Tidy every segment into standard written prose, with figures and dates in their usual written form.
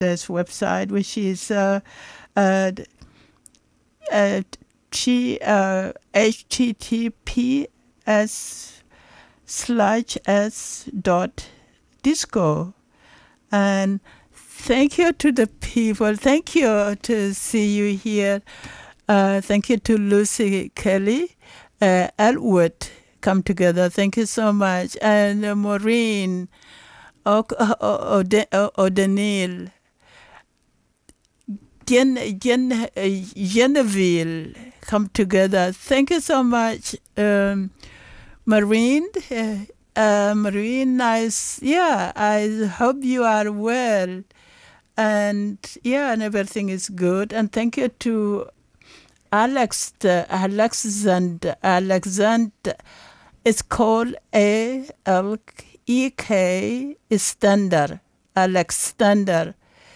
this website, which is uh, uh, https://s.disco. And thank you to the people. Thank you to see you here. Thank you to Lucy Kelly, Elwood, come together. Thank you so much. And Maureen O'Donnell, Genevieve, come together. Thank you so much. Marine, Marine, nice. Yeah, I hope you are well. And yeah, and everything is good. And thank you to Alexander. It's called ALEK Stander. Alexander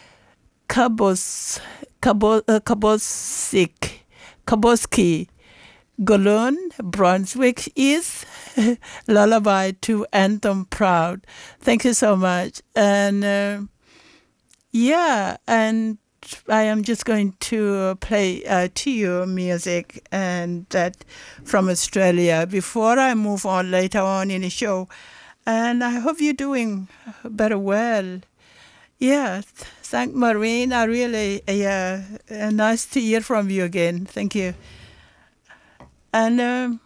Kaboski, Golun, Brunswick is Lullaby to Anthem Proud. Thank you so much. And yeah, and I am just going to play to you music and that from Australia before I move on later on in the show. And I hope you're doing better well. Yeah, thank Maureen. I really, nice to hear from you again. Thank you. And